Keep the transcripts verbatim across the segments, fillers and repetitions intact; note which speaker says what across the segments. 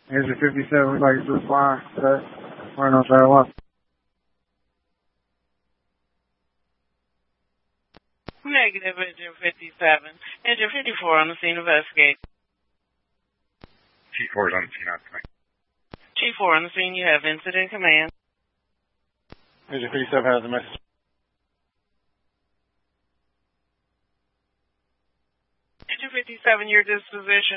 Speaker 1: Engine fifty-seven, we'd like to reply to that. Running on track one.
Speaker 2: Negative, engine fifty-seven. Engine fifty-four on the scene, investigate.
Speaker 3: G four is on the scene, on command.
Speaker 2: G four on the scene, you have incident command.
Speaker 1: Engine fifty-seven has a message.
Speaker 2: Engine fifty-seven, your disposition.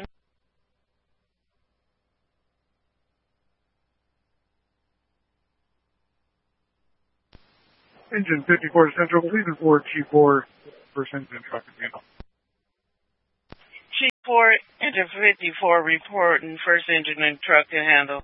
Speaker 1: Engine fifty-four Central, leaving for G four, first engine truck handle.
Speaker 2: G four, engine fifty-four, reporting first engine and truck to handle.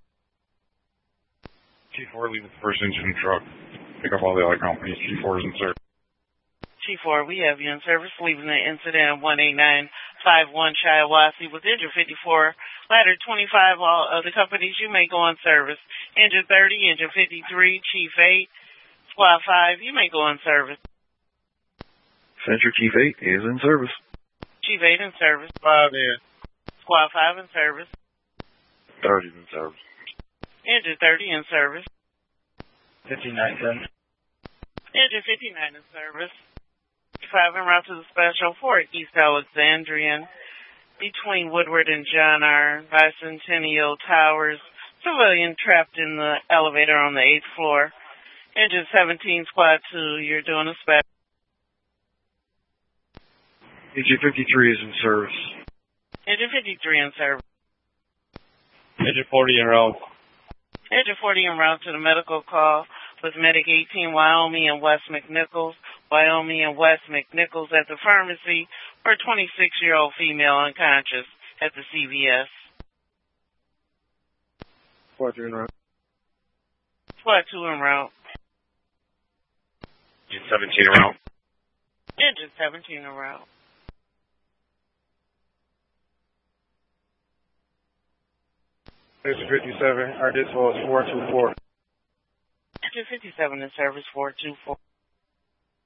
Speaker 3: G four, leaving the first engine and truck. Pick up all the other companies. G four is in service.
Speaker 2: G four, we have you in service, leaving the incident at one eight nine five one Shiawassee with engine fifty-four, ladder twenty-five, all other companies you may go on service. Engine thirty, engine fifty-three, Chief eight, Squad five, you may go on service.
Speaker 4: Central Chief eight is in service.
Speaker 2: Chief eight in service.
Speaker 1: five in.
Speaker 2: Squad five in service.
Speaker 4: thirty is in service.
Speaker 2: Engine thirty in service.
Speaker 1: fifty-nine ten.
Speaker 2: Engine fifty-nine in service. five en route to the special for East Alexandrian between Woodward and John R. Bicentennial Towers. Civilian trapped in the elevator on the eighth floor. Engine seventeen, Squad two, you're doing a spec.
Speaker 4: Engine fifty-three is in service.
Speaker 2: Engine fifty-three in service.
Speaker 1: Engine forty en route.
Speaker 2: Engine forty en route to the medical call with Medic eighteen, Wyoming and West McNichols. Wyoming and West McNichols at the pharmacy for a twenty-six-year-old female unconscious at the C V S.
Speaker 1: Squad two en route.
Speaker 2: Squad two en route.
Speaker 3: Engine seventeen en route.
Speaker 2: Engine seventeen en route.
Speaker 1: Engine fifty-seven, our dispo is four two four.
Speaker 2: Engine fifty-seven in service, four two four.